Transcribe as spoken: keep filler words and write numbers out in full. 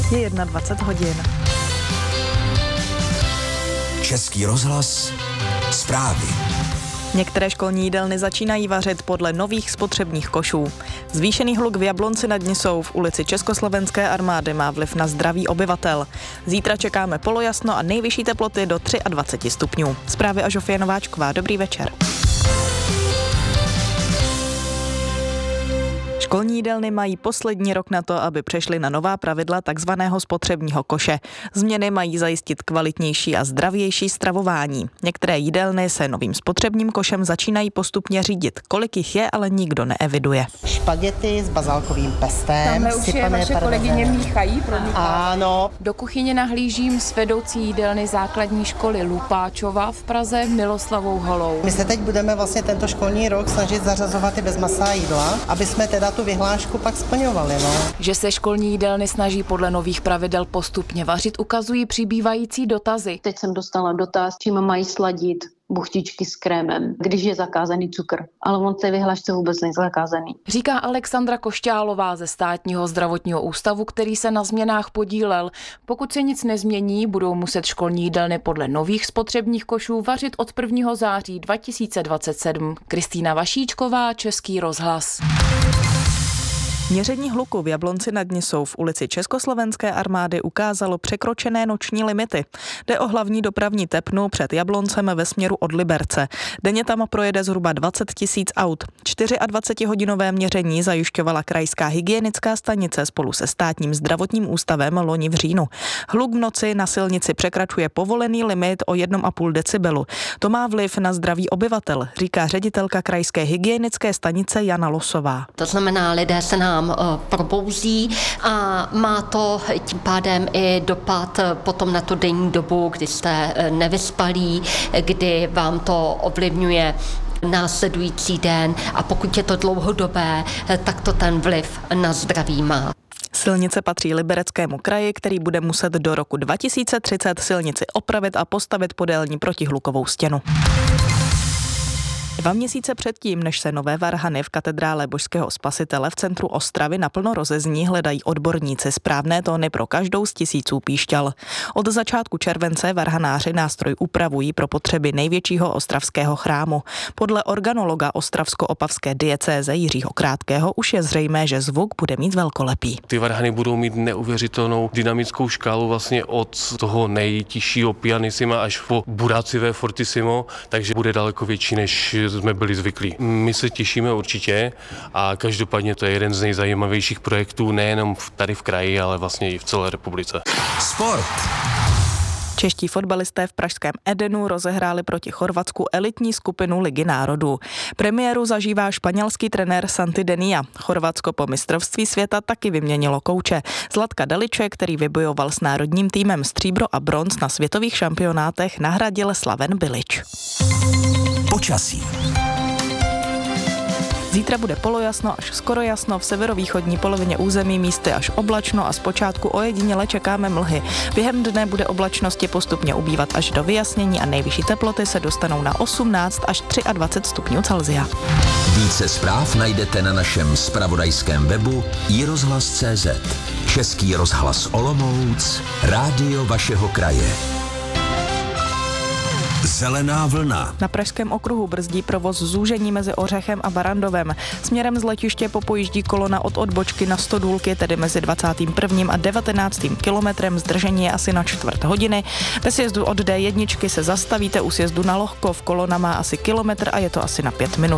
Je dvacet jedna hodin. Český rozhlas, zprávy. Některé školní jídelny začínají vařit podle nových spotřebních košů. Zvýšený hluk v Jablonci nad Nisou v ulici Československé armády má vliv na zdraví obyvatel. Zítra čekáme polojasno a nejvyšší teploty do dvacet tři stupňů. Zprávy a Žofie Nováčková. Dobrý večer. Školní jídelny mají poslední rok na to, aby přešly na nová pravidla takzvaného spotřebního koše. Změny mají zajistit kvalitnější a zdravější stravování. Některé jídelny se novým spotřebním košem začínají postupně řídit. Kolik jich je, ale nikdo neeviduje. Špagety s bazálkovým pestem. Tamhle už je vaše kolegyně míchají. Ano. Do kuchyně nahlížím s vedoucí jídelny základní školy Lupáčova v Praze Miloslavou Holou. My se teď budeme vlastně tento školní rok snažit zařazovat i bezmasá jídla, aby jsme teda tu vyhlášku pak splňovali. No. Že se školní jídelny snaží podle nových pravidel postupně vařit, ukazují přibývající dotazy. Teď jsem dostala dotaz, čím mají sladit buchtičky s krémem, když je zakázaný cukr. Ale on té vyhlášce vůbec není zakázaný. Říká Alexandra Košťálová ze Státního zdravotního ústavu, který se na změnách podílel. Pokud se nic nezmění, budou muset školní jídelny podle nových spotřebních košů vařit od prvního září dva tisíce dvacet sedm. Kristýna Vašíčková, Český rozhlas. Měření hluku v Jablonci nad Nisou v ulici Československé armády ukázalo překročené noční limity. Jde o hlavní dopravní tepnu před Jabloncem ve směru od Liberce. Denně tam projede zhruba dvacet tisíc aut. dvacetičtyřhodinové měření zajišťovala krajská hygienická stanice spolu se Státním zdravotním ústavem loni v říjnu. Hluk v noci na silnici překračuje povolený limit o jedna celá pět decibelu. To má vliv na zdraví obyvatel, říká ředitelka krajské hygienické stanice Jana Losová. To znamená, lidé se nám probouzí a má to tím pádem i dopad potom na tu denní dobu, kdy jste nevyspalí, kdy vám to ovlivňuje následující den a pokud je to dlouhodobé, tak to ten vliv na zdraví má. Silnice patří Libereckému kraji, který bude muset do roku dva tisíce třicet silnici opravit a postavit podélní protihlukovou stěnu. Dva měsíce předtím, než se nové varhany v katedrále Božského Spasitele v centru Ostravy naplno rozezní, hledají odborníci správné tóny pro každou z tisíců píšťal. Od začátku července varhanáři nástroj upravují pro potřeby největšího ostravského chrámu. Podle organologa ostravsko-opavské diecéze Jiřího Krátkého už je zřejmé, že zvuk bude mít velkolepý. Ty varhany budou mít neuvěřitelnou dynamickou škálu vlastně od toho nejtižšího pianissima až po buracivé fortissimo, takže bude daleko větší, než jsme byli zvyklí. My se těšíme určitě a každopádně to je jeden z nejzajímavějších projektů nejenom tady v kraji, ale vlastně i v celé republice. Sport. Čeští fotbalisté v pražském Edenu rozehráli proti Chorvatsku elitní skupinu Ligy národů. Premiéru zažívá španělský trenér Santi Denia. Chorvatsko po mistrovství světa taky vyměnilo kouče. Zlatka Daliče, který vybojoval s národním týmem stříbro a bronz na světových šampionátech, nahradil Slaven Bilic. Počasí. Zítra bude polojasno až skoro jasno, v severovýchodní polovině území místy až oblačno a zpočátku ojediněle čekáme mlhy. Během dne bude oblačnosti postupně ubývat až do vyjasnění a nejvyšší teploty se dostanou na osmnáct až dvacet tři stupňů Celsia. Více zpráv najdete na našem zpravodajském webu i rozhlas tečka cé zet. Český rozhlas Olomouc, rádio vašeho kraje. Zelená vlna. Na Pražském okruhu brzdí provoz zúžení mezi Ořechem a Barrandovem. Směrem z letiště popojíždí kolona od odbočky na Stodůlky, tedy mezi dvacátým prvním a devatenáctým kilometrem. Zdržení je asi na čtvrt hodiny. Ve sjezdu od dé jedna se zastavíte u sjezdu na Lohkov. Kolona má asi kilometr a je to asi na pět minut.